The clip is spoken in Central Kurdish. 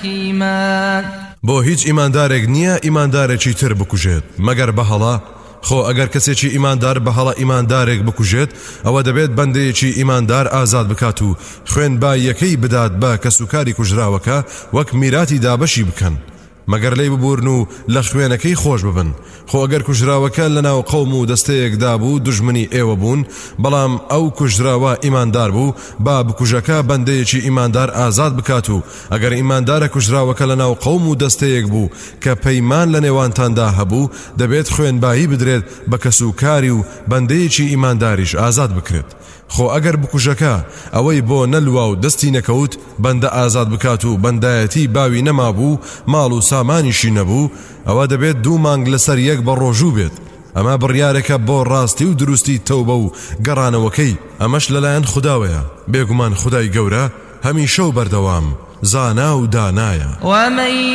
جحيما بۆ هیچ ئیماندارێک نییە ئیماندارێکی تر بکوژێت مەگەر بەهەڵا خۆ ئەگەر کەسێکی ئیماندار بەهەڵە ئیماندارێک بکوژێت ئەوە دەبێت بەندەیەکی ئیماندار ئازاد بکات و خوێن بایەکەی بدات بە کەسوکاری کوژراوەکە وەک میراتی دابەشی بکەن مەگەر لێی ببورن و لە خوێنەکەی خۆش ببن خۆ ئەگەر کوژراوەکە لەناو قەوم و دەستەیەکدا بوو دژمنی ئێوە بوون بەڵام ئەو کوژراوە ئیماندار بوو با بکوژەکە بەندەیەکی ئیماندار ئازاد بکات و ئەگەر ئیماندارە کوژراوەکە لەناو قەوم و دەستەیەک بوو کە پەیمان لە نێوانتاندا هەبوو دەبێت خوێنبایی بدرێت بە کەسوکاری و بەندەیەکی ئیمانداریش ئازاد بکرێت خۆ ئەگەر بکوژەکە ئەوەی بۆ نەلوا و دەستی نەکەوت بەندە ئازاد بکات و بەندایەتی باوی نەمابوو ماڵ و سامانیشی نەبوو ئەوە دەبێت 2 مانگ لەسەر یەک بە ڕۆژوو بێت ئەمە بڕیارێکە بۆ ڕاستی و دروستی تەوبە و گەڕانەوەکەی ئەمەش لەلایەن خودداوەیە بێگومان خودای گەورە هەمیشە و بەردەوام زانا و دانایە